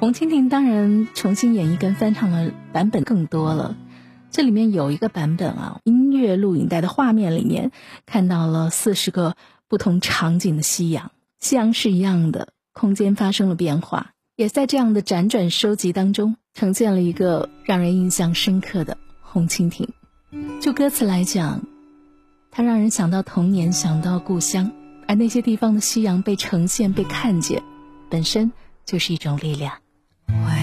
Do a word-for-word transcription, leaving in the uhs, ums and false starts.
红蜻蜓当然重新演绎跟翻唱的版本更多了，这里面有一个版本啊，音乐录影带的画面里面看到了四十个不同场景的夕阳，夕阳是一样的，空间发生了变化，也在这样的辗转收集当中呈现了一个让人印象深刻的红蜻蜓。就歌词来讲，它让人想到童年，想到故乡，而那些地方的夕阳被呈现被看见，本身就是一种力量。